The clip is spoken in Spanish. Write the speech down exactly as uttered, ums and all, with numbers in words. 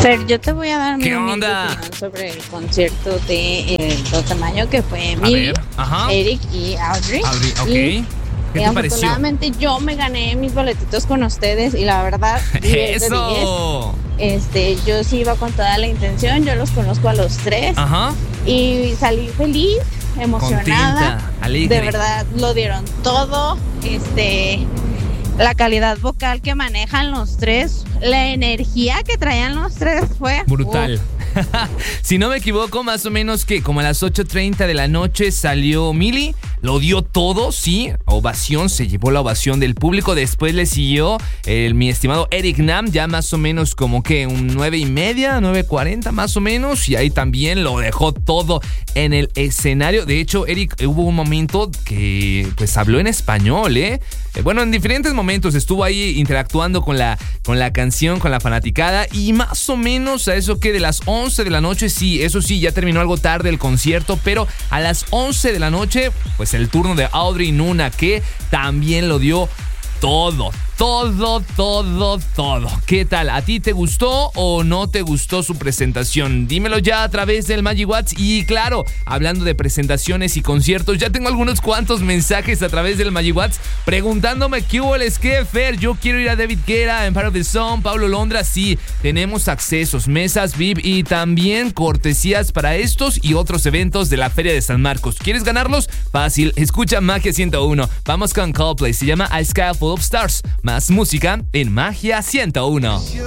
Fer, yo te voy a dar mi ¿Qué humilde onda? opinión sobre el concierto de el dos de mayo que fue A Milly, ver, ajá. Eric y Audrey. Audrey, ok. Y, ¿Qué y te pareció? afortunadamente yo me gané mis boletitos con ustedes y la verdad diez de diez. ¡Eso! Este, yo sí iba con toda la intención, yo los conozco a los tres Ajá. y salí feliz, emocionada. Contenta, alegre. De verdad lo dieron todo. Este, la calidad vocal que manejan los tres, la energía que traían los tres fue Brutal. uf. Si no me equivoco, más o menos que como a las ocho treinta de la noche salió Milly, lo dio todo, sí, ovación, se llevó la ovación del público. Después le siguió el, mi estimado Eric Nam, ya más o menos como que un nueve y media, nueve cuarenta más o menos, y ahí también lo dejó todo en el escenario. De hecho, Eric, hubo un momento que pues habló en español, ¿eh? Bueno, en diferentes momentos estuvo ahí interactuando con la, con la canción, con la fanaticada, y más o menos a eso que de las once de la noche, sí, eso sí, ya terminó algo tarde el concierto, pero a las once de la noche, pues el turno de Audrey Nuna, que también lo dio todo, todo, todo, todo. ¿Qué tal? ¿A ti te gustó o no te gustó su presentación? Dímelo ya a través del Magic Watts. Y claro, hablando de presentaciones y conciertos, ya tengo algunos cuantos mensajes a través del Magic Watts preguntándome qué hubo les que Fer. Yo quiero ir a David Guetta, Empire of the Sun, Pablo Londra. Sí, tenemos accesos, mesas V I P y también cortesías para estos y otros eventos de la Feria de San Marcos. ¿Quieres ganarlos? Fácil, escucha Magia ciento uno. Vamos con Coldplay, se llama A Sky Full of Stars. Más música en Magia ciento uno.